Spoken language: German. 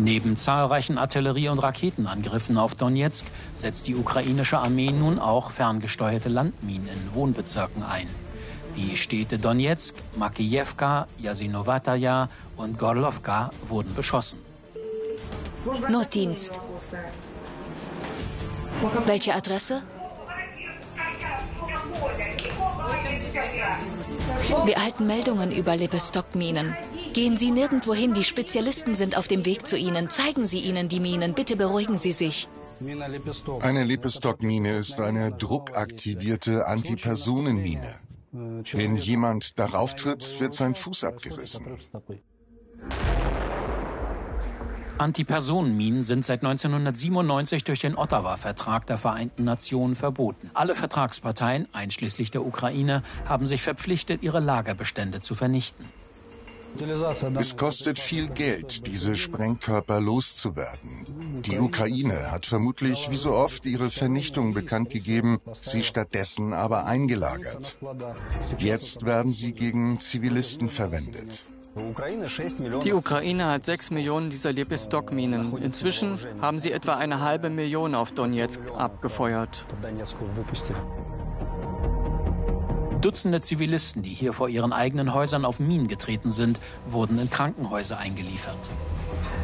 Neben zahlreichen Artillerie- und Raketenangriffen auf Donezk setzt die ukrainische Armee nun auch ferngesteuerte Landminen in Wohnbezirken ein. Die Städte Donezk, Makijewka, Jasinowataja und Gorlowka wurden beschossen. Notdienst. Welche Adresse? Wir erhalten Meldungen über Lepestok-Minen. Gehen Sie nirgendwo hin, die Spezialisten sind auf dem Weg zu Ihnen. Zeigen Sie ihnen die Minen, bitte beruhigen Sie sich. Eine Lepestok-Mine ist eine druckaktivierte Antipersonenmine. Wenn jemand darauf tritt, wird sein Fuß abgerissen. Antipersonenminen sind seit 1997 durch den Ottawa-Vertrag der Vereinten Nationen verboten. Alle Vertragsparteien, einschließlich der Ukraine, haben sich verpflichtet, ihre Lagerbestände zu vernichten. Es kostet viel Geld, diese Sprengkörper loszuwerden. Die Ukraine hat vermutlich wie so oft ihre Vernichtung bekannt gegeben, sie stattdessen aber eingelagert. Jetzt werden sie gegen Zivilisten verwendet. Die Ukraine hat 6 Millionen dieser Lepestok-Minen. Inzwischen haben sie etwa 1,5 Million auf Donezk abgefeuert. Dutzende Zivilisten, die hier vor ihren eigenen Häusern auf Minen getreten sind, wurden in Krankenhäuser eingeliefert.